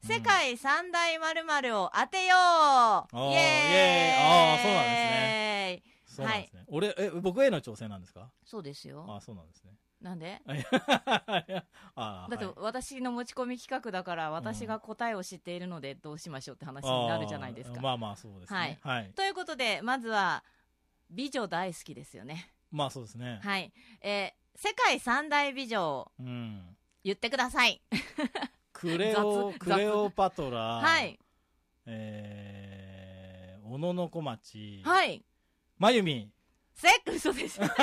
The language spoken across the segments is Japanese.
世界三大〇〇を当てよう、イエーイ、 そうなんですね。そうなんですね。僕への挑戦なんですか？ そうですよ。 そうなんですね。 なんでだって私の持ち込み企画だから、私が答えを知っているのでどうしましょうって話になるじゃないですか。 まあまあそうですね。はい。 ということで、まずは美女大好きですよね。 まあそうですね。 はい。世界三大美女を言ってください。 クレオパトラ、 はい。 小野小町、 はい。 まゆみ。 嘘です。違います。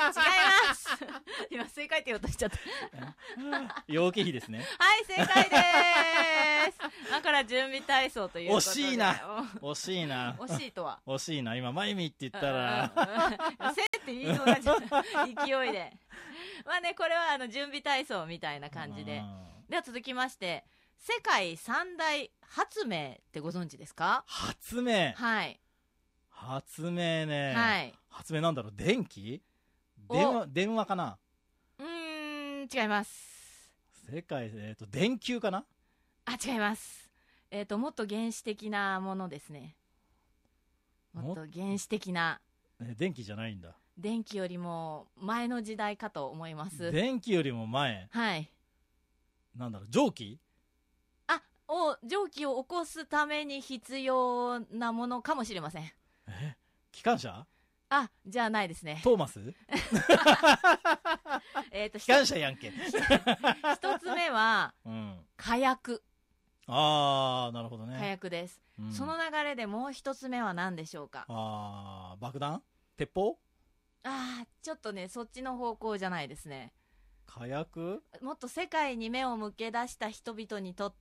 今、正解って言おうとしちゃった。 陽気比ですね。 はい、正解でーす。だから準備体操ということで。 惜しいな。惜しいな。 惜しいとは。 惜しいな。今、まゆみって言ったら。 せって言いそうな勢いで。まあね、これは準備体操みたいな感じで。では続きまして、世界三大発明ってご存知ですか？ 発明。 はい。 発明ね。 はい。 発明なんだろう、電気？電話かな？ 違います。 世界、電球かな？ 違います。もっと原始的なものですね。もっと原始的な。 電気じゃないんだ。 電気よりも前の時代かと思います。 電気よりも前？ はい。 なんだろう、蒸気？ 蒸気を起こすために必要なものかもしれません。 機関車？ じゃあないですね。 トーマス？機関車やんけ。 一つ目は、火薬。 なるほどね。 火薬です。その流れでもう一つ目は何でしょうか？ 爆弾？鉄砲？ ちょっとね、そっちの方向じゃないですね。 火薬？ もっと世界に目を向け出した人々にとって、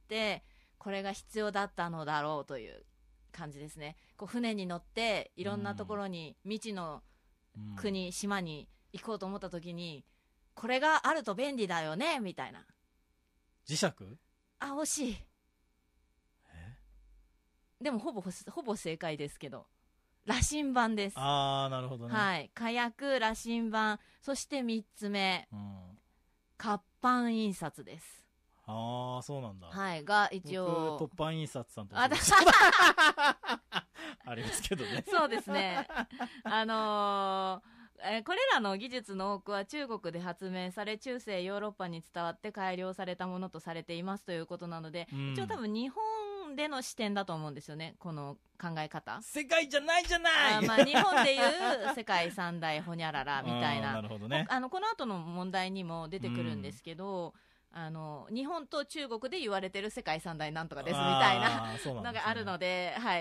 これが必要だったのだろうという感じですね。船に乗っていろんなところに、未知の国、島に行こうと思った時に、これがあると便利だよねみたいな。 磁石？ 惜しい。でもほぼ正解ですけど、羅針盤です。 なるほどね。 はい。火薬、羅針盤、そして3つ目、活版印刷です。 そうなんだ。 はい。が一応僕、凸版印刷さんとありますけどね。 そうですね。これらの技術の多くは中国で発明され、中世ヨーロッパに伝わって改良されたものとされていますということなので、一応多分日本での視点だと思うんですよね、この考え方。 世界じゃないじゃない。 日本でいう世界三大ホニャララみたいな。 なるほどね。 この後の問題にも出てくるんですけど、日本と中国で言われてる世界三大なんとかですみたいなのがあるので、はい、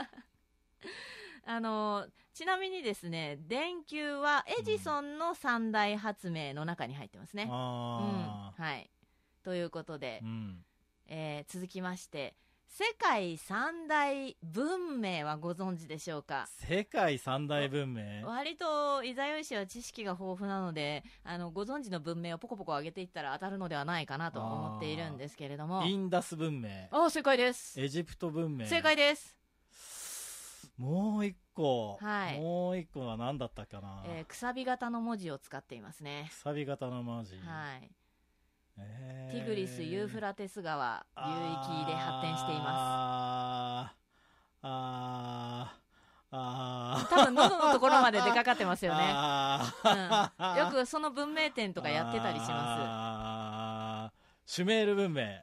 ちなみにですね、電球はエジソンの三大発明の中に入ってますね。はい。ということで、続きまして、世界三大文明はご存知でしょうか？ 世界三大文明？ 割と伊沢よしは知識が豊富なので、ご存知の文明をポコポコ上げていったら当たるのではないかなと思っているんですけれども。 インダス文明？ 正解です。 エジプト文明？ 正解です。 もう一個。 はい。 もう一個は何だったかな？ くさび型の文字を使っていますね。 くさび型の文字。 はい。ティグリス・ユーフラテス川流域で発展しています。多分喉のところまで出かかってますよね。よくその文明展とかやってたりします。 シュメール文明？違い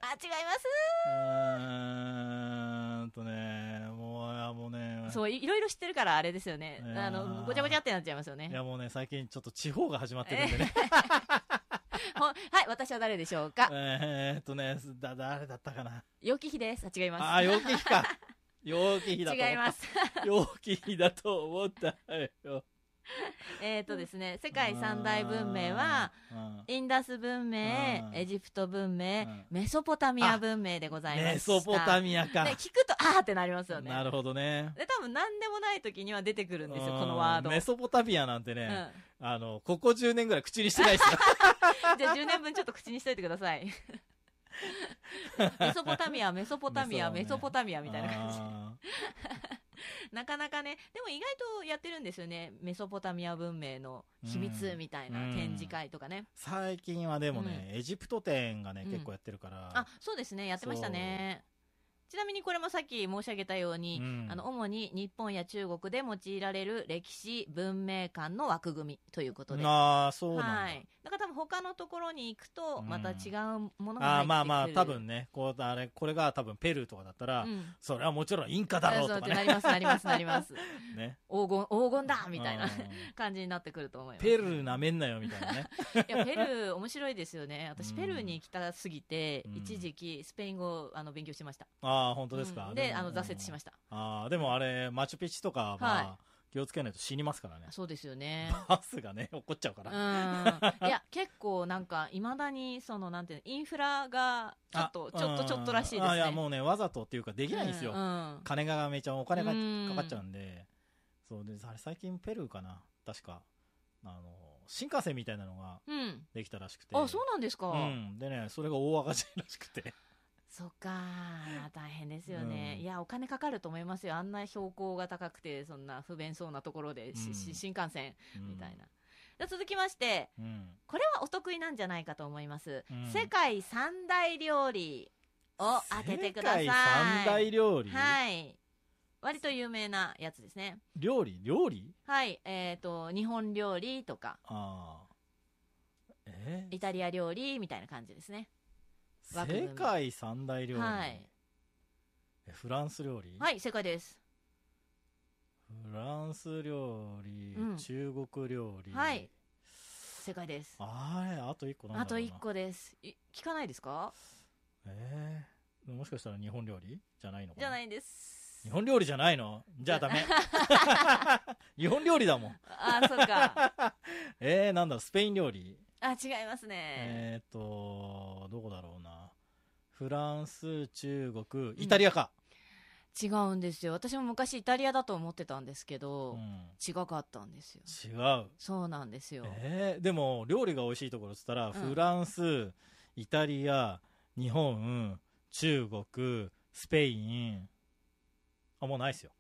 ますもうね。 そう、いろいろ知ってるからあれですよね。ごちゃごちゃってなっちゃいますよね。 いやもうね、最近ちょっと地方が始まってるんでね。 はい、私は誰でしょうか？ 誰だったかな。 楊貴妃です。違います。 楊貴妃か。楊貴妃だと思った。 違います。 楊貴妃だと思ったよ。 ですね、世界三大文明は、インダス文明、エジプト文明、メソポタミア文明でございます。 メソポタミアか。 聞くと、ってなりますよね。 なるほどね。 で、多分何でもない時には出てくるんですよ、このワード。 メソポタミアなんてね、ここ10年ぐらい口にしてないですよ。 じゃあ10年分ちょっと口にしといてください。メソポタミアみたいな感じ。 なかなかね、でも意外とやってるんですよね。メソポタミア文明の秘密みたいな展示会とかね。 最近はでもね、エジプト展がね、結構やってるから。 あ、そうですね、やってましたね。ちなみにこれもさっき申し上げたように、主に日本や中国で用いられる歴史文明間の枠組みということで。 ああ、そうなんだ。 はい。だから多分他のところに行くとまた違うものが入ってくる。 まあまあ多分ね、これが多分ペルーとかだったら、それはもちろんインカだろうとかね。 なりますね。黄金だみたいな感じになってくると思います。 ペルーなめんなよみたいなね。 いやペルー面白いですよね。私ペルーに行きたすぎて、一時期スペイン語を勉強してました。 ああ、本当ですか。 で挫折しました。 ああ、でもあれマチュピチュとかは気をつけないと死にますからね。 そうですよね。 バスがね、怒っちゃうから。 いや、結構なんか、いまだに、なんていうの、インフラが、ちょっとらしいですね。 いや、もうね、わざとっていうかできないんですよ。金がめちゃお金がかかっちゃうんで。そうで、あれ最近ペルーかな確か。新幹線みたいなのができたらしくて。 あ、そうなんですか。 でね、それが大赤字らしくて。 そっか、大変ですよね。いや、お金かかると思いますよ。あんな標高が高くて、そんな不便そうなところで、新幹線みたいな。続きまして、これはお得意なんじゃないかと思います。世界三大料理を当ててください。世界三大料理、 はい。割と有名なやつですね。 料理はい。日本料理とか、イタリア料理みたいな感じですね。 世界三大料理、はい、フランス料理、 はい、正解です。 フランス料理、中国料理、 はい、正解です。 あと1個なんだろうな。 あと1個です。聞かないですか？ もしかしたら日本料理じゃないのかな。 じゃないです。 日本料理じゃないの？じゃあダメ。日本料理だもん。 あ、そうか。 なんだ、スペイン料理。 あ、違いますね。 どこだろうな。フランス、中国、イタリアか。 違うんですよ。私も昔イタリアだと思ってたんですけど、違かったんですよ。 違う。 そうなんですよ。 でも料理が美味しいところっつったら、フランス、イタリア、日本、中国、スペイン。もうないっすよ。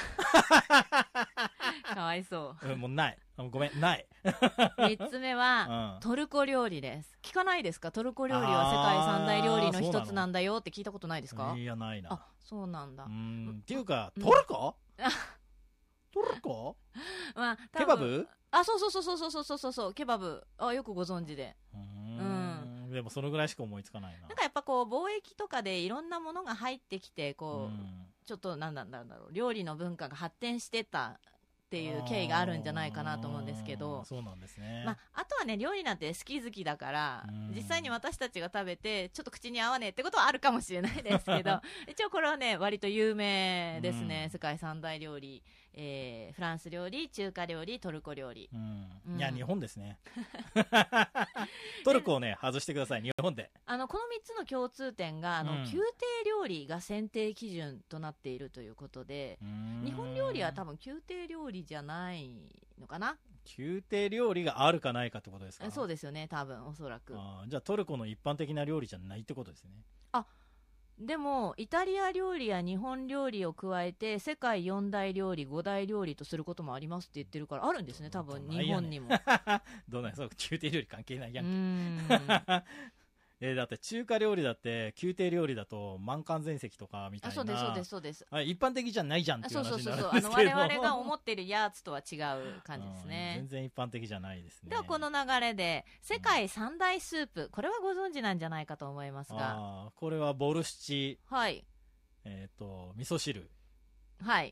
かわいそう。 もうない。ごめん、ない。 3つ目は、トルコ料理です。聞かないですか？トルコ料理は世界三大料理の一つなんだよって聞いたことないですか？ いや、ないな。 あ、そうなんだ。 っていうか、トルコ？トルコ？ まあ、 ケバブ？ あ、そう、ケバブ。よくご存知で。 でもそのぐらいしか思いつかないな。 なんかやっぱこう貿易とかでいろんなものが入ってきてちょっとなんだろう、料理の文化が発展してたっていう経緯があるんじゃないかなと思うんですけど。 そうなんですね。 あとはね、料理なんて好きだから実際に私たちが食べてちょっと口に合わねえってことはあるかもしれないですけど一応これはね割と有名ですね。世界三大料理、フランス料理、中華料理、トルコ料理。 いや、日本ですね。トルコをね外してください。日本でこの3つの共通点が宮廷料理が選定基準となっているということで、日本料理は多分宮廷料理じゃないのかな。 宮廷料理があるかないかってことですか？ そうですよね、多分おそらく。 じゃあトルコの一般的な料理じゃないってことですね。 でもイタリア料理や日本料理を加えて世界4大料理5大料理とすることもありますって言ってるから、あるんですね、多分日本にも。 どうなんや、そう宮廷料理関係ないやんけ。だって中華料理だって宮廷料理だと満漢全席とかみたいな。 そうです。 一般的じゃないじゃんっていう話になるんですけど。 我々が思ってるやつとは違う感じですね。 全然一般的じゃないですね。 ではこの流れで世界三大スープ、これはご存知なんじゃないかと思いますが。 これはボルシチ、 はい、 味噌汁、 はい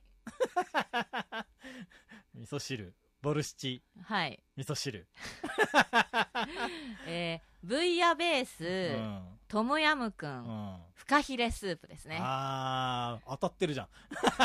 味噌汁、ボルシチ、 はい、 味噌汁。 ブイヤベース、トムヤムクン、フカヒレスープですね。 当たってるじゃん。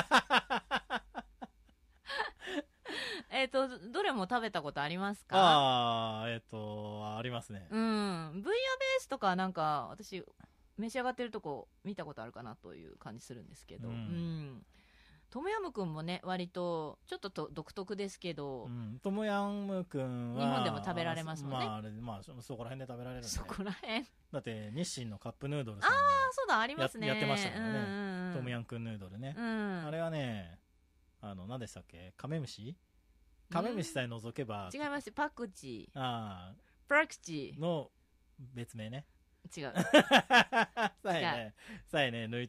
どれも食べたことありますか？ ありますね。 ブイヤベースとかなんか私召し上がってるとこ見たことあるかなという感じするんですけど、トムヤムクンもね割とちょっと独特ですけど、 トムヤムクンは日本でも食べられますもんね。 そこら辺で食べられるんで。 そこら辺だって日清のカップヌードルさんそうだ、ありますね。 やってましたからね。トムヤムクンヌードルね。あれはね何でしたっけ、カメムシさえ除けば。 違います。パクチー。 ああ。 パクチー。の別名ね。 違う。 さえね、抜い